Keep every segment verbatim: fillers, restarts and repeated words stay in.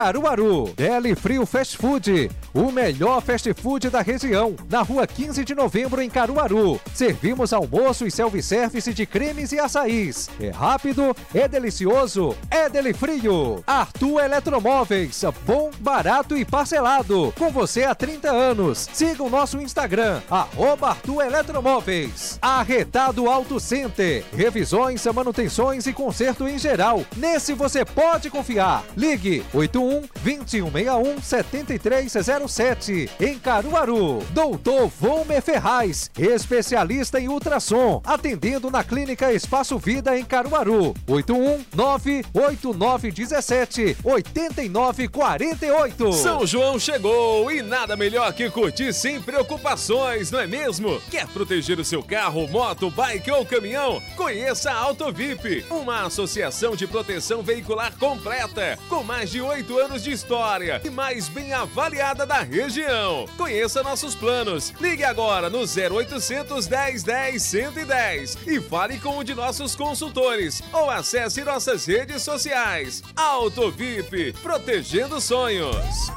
Caruaru, Deli Frio Fast Food, o melhor fast food da região, na rua quinze de novembro em Caruaru. Servimos almoço e self-service de cremes e açaís. É rápido, é delicioso, é Deli Frio. Arthur Eletromóveis, bom, barato e parcelado. Com você há trinta anos. Siga o nosso Instagram, arroba Arthur Eletromóveis. Arretado Auto Center, revisões, manutenções e conserto em geral. Nesse você pode confiar. Ligue oito um vinte e um sessenta e um setenta e três zero sete em Caruaru. Doutor Volmer Ferraz, especialista em ultrassom, atendendo na Clínica Espaço Vida em Caruaru. oito um nove oito nove um sete oito nove quatro oito. São João chegou e nada melhor que curtir sem preocupações, não é mesmo? Quer proteger o seu carro, moto, bike ou caminhão? Conheça a Autovip, uma associação de proteção veicular completa, com mais de oito anos de história e mais bem avaliada da região. Conheça nossos planos. Ligue agora no zero oitocentos, dez, dez, cento e dez e fale com um de nossos consultores ou acesse nossas redes sociais. Autovip, protegendo sonhos.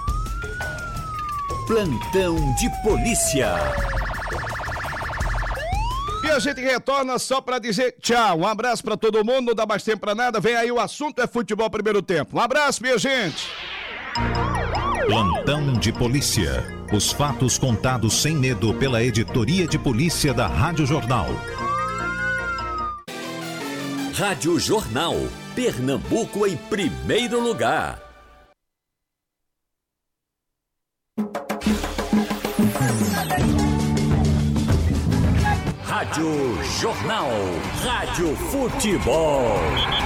Plantão de polícia. E a gente retorna só para dizer tchau. Um abraço para todo mundo, não dá mais tempo para nada. Vem aí, o assunto é futebol primeiro tempo. Um abraço, minha gente. Plantão de polícia. Os fatos contados sem medo pela editoria de polícia da Rádio Jornal. Rádio Jornal. Pernambuco em primeiro lugar. Rádio Jornal. Rádio Futebol.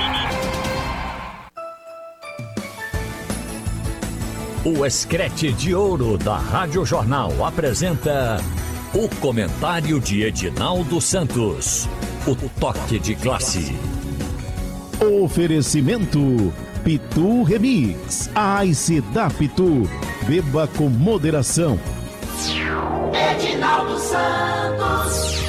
O Escrete de Ouro da Rádio Jornal apresenta o comentário de Edinaldo Santos. O toque de classe. Oferecimento Pitu Remix. A Ice da Pitu. Beba com moderação. Edinaldo Santos.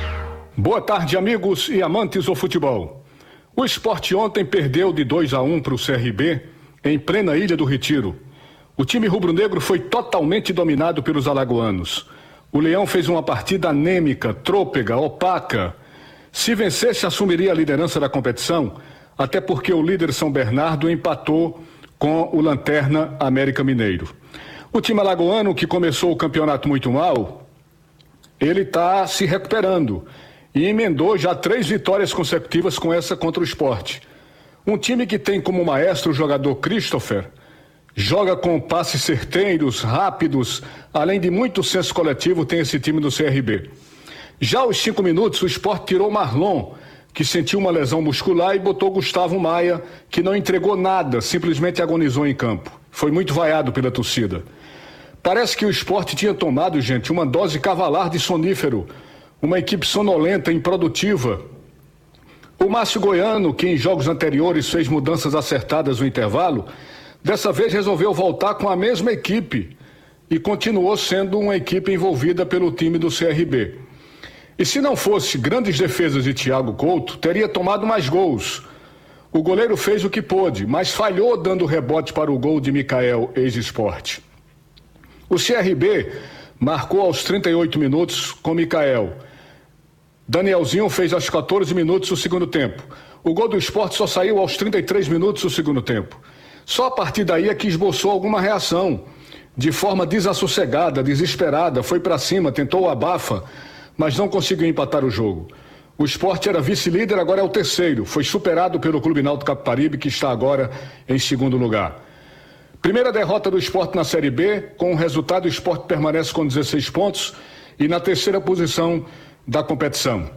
Boa tarde, amigos e amantes do futebol. O Sport ontem perdeu de dois a um para o C R B em plena Ilha do Retiro. O time rubro-negro foi totalmente dominado pelos alagoanos. O Leão fez uma partida anêmica, trôpega, opaca. Se vencesse, assumiria a liderança da competição, até porque o líder São Bernardo empatou com o lanterna América Mineiro. O time alagoano, que começou o campeonato muito mal, ele está se recuperando e emendou já três vitórias consecutivas com essa contra o Sport. Um time que tem como maestro o jogador Christopher, joga com passes certeiros, rápidos, além de muito senso coletivo, tem esse time do C R B. Já aos cinco minutos, o Sport tirou Marlon, que sentiu uma lesão muscular, e botou Gustavo Maia, que não entregou nada, simplesmente agonizou em campo. Foi muito vaiado pela torcida. Parece que o Sport tinha tomado, gente, uma dose cavalar de sonífero, uma equipe sonolenta, improdutiva. O Márcio Goiano, que em jogos anteriores fez mudanças acertadas no intervalo, dessa vez resolveu voltar com a mesma equipe e continuou sendo uma equipe envolvida pelo time do C R B. E se não fosse grandes defesas de Thiago Couto, teria tomado mais gols. O goleiro fez o que pôde, mas falhou dando rebote para o gol de Mikael, ex-Sport. O C R B marcou aos trinta e oito minutos com Mikael. Danielzinho fez aos quatorze minutos do segundo tempo. O gol do Sport só saiu aos trinta e três minutos do segundo tempo. Só a partir daí é que esboçou alguma reação. De forma desassossegada, desesperada, foi para cima, tentou o abafa, mas não conseguiu empatar o jogo. O Sport era vice-líder, agora é o terceiro. Foi superado pelo Clube Náutico Capibaribe, que está agora em segundo lugar. Primeira derrota do Sport na Série B, com o resultado o Sport permanece com dezesseis pontos e na terceira posição da competição.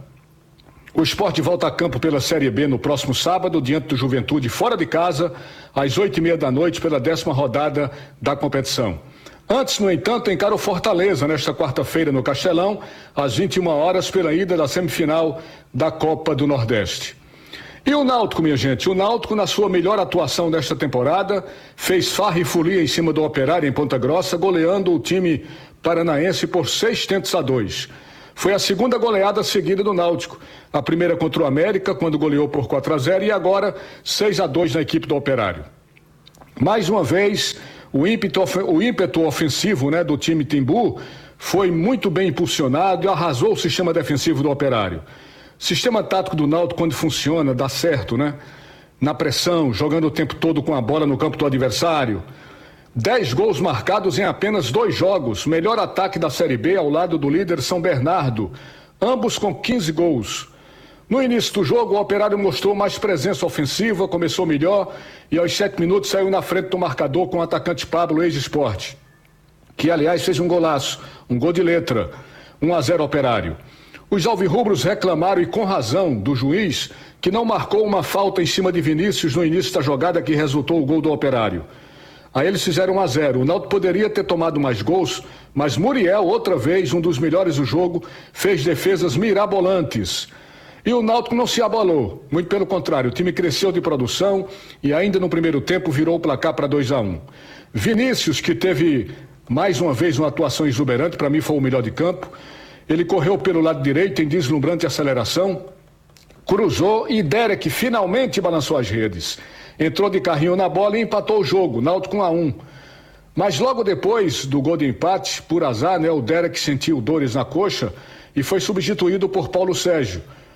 O Sport volta a campo pela Série B no próximo sábado, diante do Juventude, fora de casa, às oito e meia da noite, pela décima rodada da competição. Antes, no entanto, encara o Fortaleza nesta quarta-feira no Castelão, às vinte e uma horas, pela ida da semifinal da Copa do Nordeste. E o Náutico, minha gente, o Náutico, na sua melhor atuação desta temporada, fez farra e folia em cima do Operário em Ponta Grossa, goleando o time paranaense por seis tentos a dois. Foi a segunda goleada seguida do Náutico. A primeira contra o América, quando goleou por quatro a zero, e agora seis a dois na equipe do Operário. Mais uma vez, o ímpeto, o ímpeto ofensivo, né, do time Timbu foi muito bem impulsionado e arrasou o sistema defensivo do Operário. Sistema tático do Náutico, quando funciona, dá certo, né? Na pressão, jogando o tempo todo com a bola no campo do adversário. Dez gols marcados em apenas dois jogos. Melhor ataque da Série B ao lado do líder São Bernardo. Ambos com quinze gols. No início do jogo, o Operário mostrou mais presença ofensiva, começou melhor e aos sete minutos saiu na frente do marcador com o atacante Pablo, ex-Sport, que aliás fez um golaço, um gol de letra. um a zero Operário. Os alvirrubros reclamaram, e com razão, do juiz, que não marcou uma falta em cima de Vinícius no início da jogada que resultou o gol do Operário. Aí eles fizeram um a zero. O Náutico poderia ter tomado mais gols, mas Muriel, outra vez, um dos melhores do jogo, fez defesas mirabolantes. E o Náutico não se abalou, muito pelo contrário, o time cresceu de produção e ainda no primeiro tempo virou o placar para dois a um. Vinícius, que teve mais uma vez uma atuação exuberante, para mim foi o melhor de campo. Ele correu pelo lado direito em deslumbrante aceleração, cruzou e Derek finalmente balançou as redes. Entrou de carrinho na bola e empatou o jogo, Náutico um a um. Mas logo depois do gol de empate, por azar, né, o Derek sentiu dores na coxa e foi substituído por Paulo Sérgio,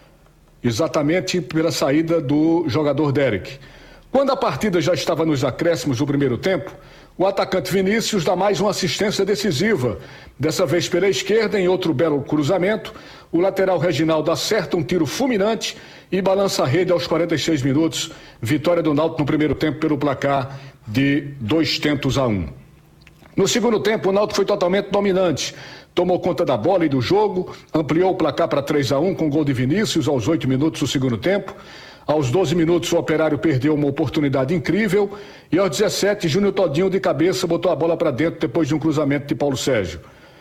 exatamente pela saída do jogador Derek. Quando a partida já estava nos acréscimos do primeiro tempo, o atacante Vinícius dá mais uma assistência decisiva, dessa vez pela esquerda, em outro belo cruzamento. O lateral Reginaldo acerta um tiro fulminante e balança a rede aos quarenta e seis minutos. Vitória do Náutico no primeiro tempo pelo placar de dois tentos a um. No segundo tempo, o Náutico foi totalmente dominante. Tomou conta da bola e do jogo, ampliou o placar para três a um com gol de Vinícius aos oito minutos do segundo tempo. Aos doze minutos, o Operário perdeu uma oportunidade incrível e aos dezessete, Júnior Todinho de cabeça botou a bola para dentro depois de um cruzamento de Paulo Sérgio.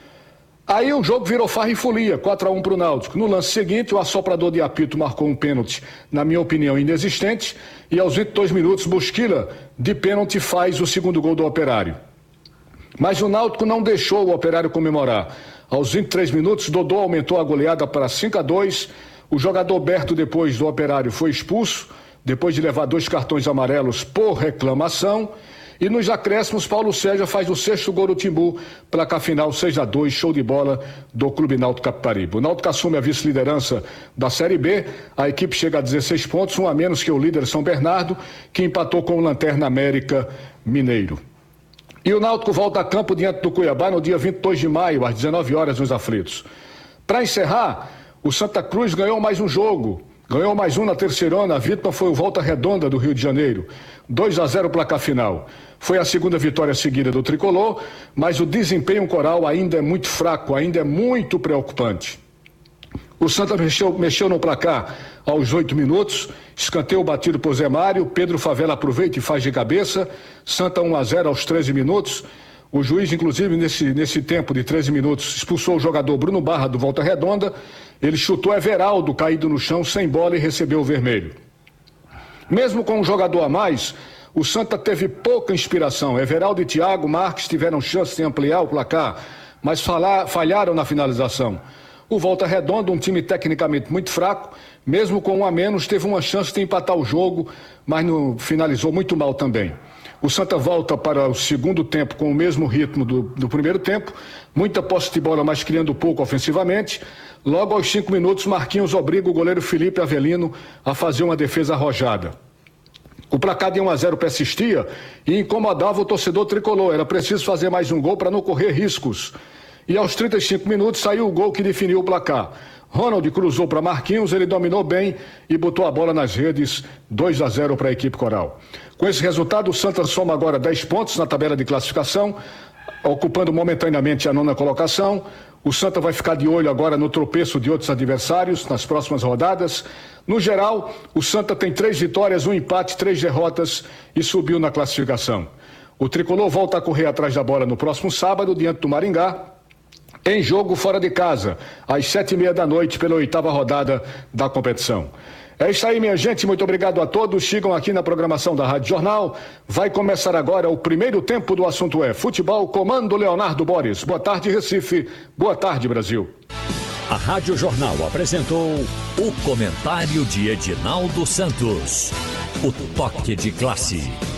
Aí o jogo virou farra e folia, quatro a um para o Náutico. No lance seguinte, o assoprador de apito marcou um pênalti, na minha opinião, inexistente, e aos vinte e dois minutos, Busquila, de pênalti, faz o segundo gol do Operário. Mas o Náutico não deixou o Operário comemorar. Aos vinte e três minutos, Dodô aumentou a goleada para cinco a dois. O jogador Berto, depois do Operário, foi expulso, depois de levar dois cartões amarelos por reclamação. E nos acréscimos, Paulo Sérgio faz o sexto gol do Timbu, placar final seis a dois, show de bola do Clube Náutico Capibaribe. O Náutico assume a vice-liderança da Série B, a equipe chega a dezesseis pontos, um a menos que o líder São Bernardo, que empatou com o Lanterna América Mineiro. E o Náutico volta a campo diante do Cuiabá no dia vinte e dois de maio, às dezenove horas, nos aflitos. Para encerrar, o Santa Cruz ganhou mais um jogo, ganhou mais um na Terceirona. A vítima foi o Volta Redonda do Rio de Janeiro, dois a zero placar final. Foi a segunda vitória seguida do Tricolor, mas o desempenho coral ainda é muito fraco, ainda é muito preocupante. O Santa mexeu, mexeu no placar aos oito minutos, escanteio batido por Zé Mário, Pedro Favela aproveita e faz de cabeça, Santa um a zero aos treze minutos. O juiz, inclusive, nesse, nesse tempo de treze minutos, expulsou o jogador Bruno Barra do Volta Redonda. Ele chutou Everaldo, caído no chão, sem bola, e recebeu o vermelho. Mesmo com um jogador a mais, o Santa teve pouca inspiração. Everaldo e Thiago Marques tiveram chance de ampliar o placar, mas falar, falharam na finalização. O Volta Redonda, um time tecnicamente muito fraco, mesmo com um a menos, teve uma chance de empatar o jogo, mas não, finalizou muito mal também. O Santa volta para o segundo tempo com o mesmo ritmo do, do primeiro tempo, muita posse de bola, mas criando pouco ofensivamente. Logo aos cinco minutos, Marquinhos obriga o goleiro Felipe Avelino a fazer uma defesa arrojada. O placar de um a zero persistia e incomodava o torcedor tricolor. Era preciso fazer mais um gol para não correr riscos. E aos trinta e cinco minutos saiu o gol que definiu o placar. Ronald cruzou para Marquinhos, ele dominou bem e botou a bola nas redes, dois a zero para a equipe coral. Com esse resultado, o Santa soma agora dez pontos na tabela de classificação, ocupando momentaneamente a nona colocação. O Santa vai ficar de olho agora no tropeço de outros adversários nas próximas rodadas. No geral, o Santa tem três vitórias, um empate, três derrotas e subiu na classificação. O tricolor volta a correr atrás da bola no próximo sábado, diante do Maringá, em jogo fora de casa, às sete e meia da noite, pela oitava rodada da competição. É isso aí, minha gente, muito obrigado a todos. Sigam aqui na programação da Rádio Jornal. Vai começar agora o primeiro tempo do Assunto é Futebol, comando Leonardo Boris. Boa tarde, Recife. Boa tarde, Brasil. A Rádio Jornal apresentou o comentário de Edinaldo Santos. O toque de classe.